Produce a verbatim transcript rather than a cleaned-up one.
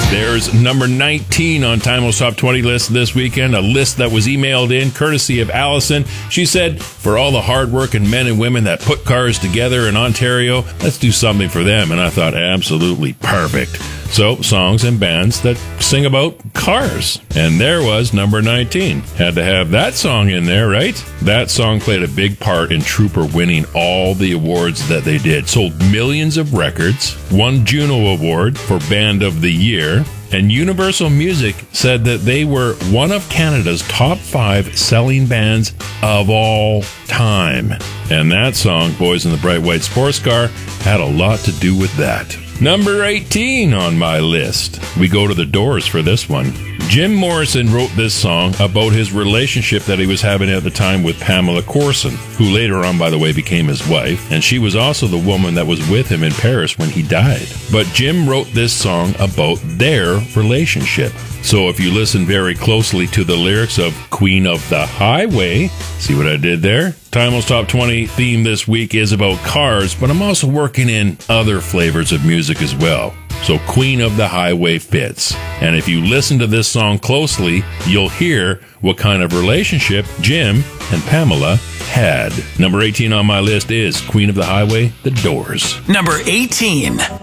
There's number nineteen on Timeless Top twenty list this weekend, a list that was emailed in courtesy of Allison. She said, for all the hard-working men and women that put cars together in Ontario, let's do something for them. And I thought, absolutely perfect. So, songs and bands that sing about cars. And there was number nineteen. Had to have that song in there, right? That song played a big part in Trooper winning all the awards that they did. Sold millions of records, won Juno Award for Band of the Year, and Universal Music said that they were one of Canada's top five selling bands of all time. And that song, Boys in the Bright White Sports Car, had a lot to do with that. Number eighteen on my list. We go to the Doors for this one. Jim Morrison wrote this song about his relationship that he was having at the time with Pamela Courson, who later on, by the way, became his wife, and she was also the woman that was with him in Paris when he died. But Jim wrote this song about their relationship. So if you listen very closely to the lyrics of Queen of the Highway, see what I did there? Timeless Top twenty theme this week is about cars, but I'm also working in other flavors of music as well. So Queen of the Highway fits. And if you listen to this song closely, you'll hear what kind of relationship Jim and Pamela had. Number eighteen on my list is Queen of the Highway, The Doors. Number eighteen.